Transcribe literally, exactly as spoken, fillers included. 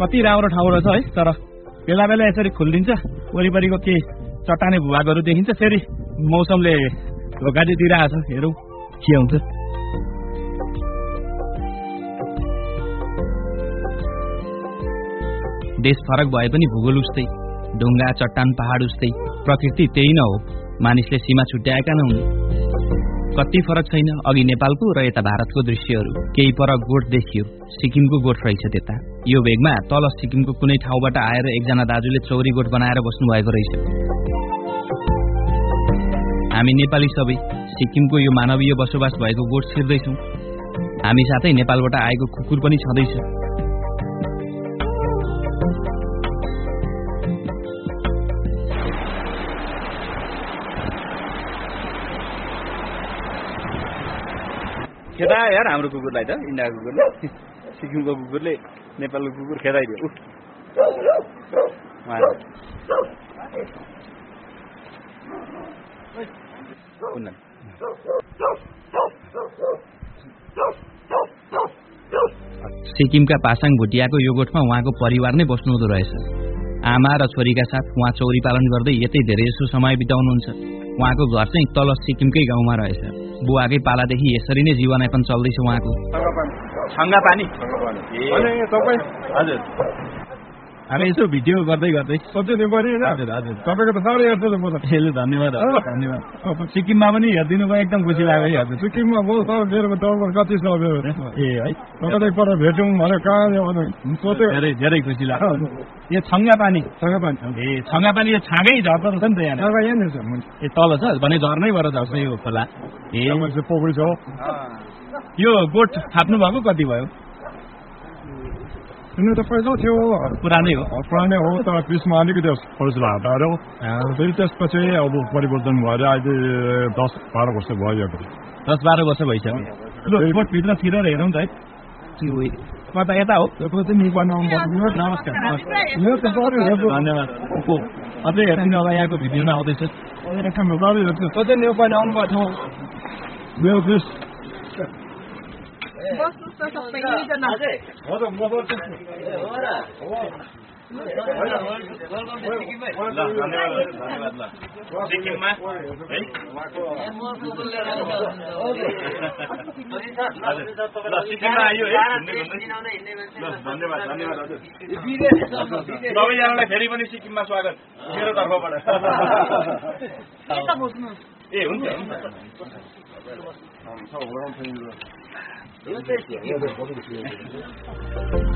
कति राम्रो ठाउँ रहेछ है। तर बेला बेला यसरी खुलिदिन्छ, वरिपरिको केही चट्टाने भूभागहरू देखिन्छ, फेरि मौसमले धोका दिइरहेछ। हेरौँ के हुन्छ। देश फरक भए पनि भूगोल उस्तै, ढुङ्गा चट्टान पहाड उस्तै, प्रकृति त्यही न हो, मानिसले सीमा छुट्याएका नहुन्। कति फरक छैन अघि नेपालको र यता भारतको दृश्यहरू। केही पर गोठ देखियो, सिक्किमको गोठ रहेछ त्यता। यो भेगमा तल सिक्किमको कुनै ठाउँबाट आएर एकजना दाजुले चौरी गोठ बनाएर बस्नु भएको रहेछ। हामी नेपाली सबै सिक्किमको यो मानवीय बसोबास भएको गोठ छिर्दैछौँ। हामी साथै नेपालबाट आएको कुकुर पनि छँदैछ। खेदा यार हाम्रो कुकुरलाई त, इन्डियाको कुकुरले सिक्किमको कुकुरले नेपालको कुकुर खेदाइदियो। सिक्किमका पासाङ भुटियाको यो गोठमा उहाँको परिवार नै बस्नु हुँदो रहेछ। आमा र छोरीका साथ उहाँ चौरी पालन गर्दै यतै धेरै जसो समय बिताउनुहुन्छ। उहाँको घर चाहिँ तल सिक्किमकै गाउँमा रहेछ। बुवाकै पालादेखि यसरी नै जीवनयापन चल्दैछ उहाँको। छङ्गा पानी हजुर, हामी यसो भिडियो गर्दै गर्दै हजुर हजुर तपाईँको त साह्रै हेर्छ त म त। हेलो धन्यवाद धन्यवाद। सिक्किममा पनि हेरिदिनु भयो, एकदम खुसी लाग्यो है हजुर। सिक्किममा बहुत मेरो कति छ ए है तपाईँ पर भेटौँ भने कहाँ सोच्यो। धेरै धेरै खुसी लाग्यो। यो छङ्गा पानी छङ्गा पानी ए छङ्गा पानी यो छाँगै झर्दो रहेछ नि त यहाँ। यहाँनिर छ ए तल छ भने झर्नै भएर झर्छ यो खोला। ए पोखरी छ। यो गोठ थाप्नु भएको कति भयो? सुन्नु त पहिला थियो, पुरानै हो पुरानै हो, तर बिचमा अलिकति फौजला हटाएर फेरि त्यसपछि अब परिवर्तन भएर अहिले दस बाह्र वर्ष भयो। दस बाह्र वर्ष भइसक्यो। गोठभित्र छिरेर हेरौँ त है। कता यता हो? नमस्कार धन्यवाद। अझै हेर्नु अब यहाँको भिडियोमा आउँदैछ। नेपाली आउनुभएको थियो। सिक्किममा आयो है। धन्यवाद धन्यवाद हजुर। सबैजनालाई फेरि पनि सिक्किममा स्वागत मेरो तर्फबाट। ए हुन्छ हुन्छ।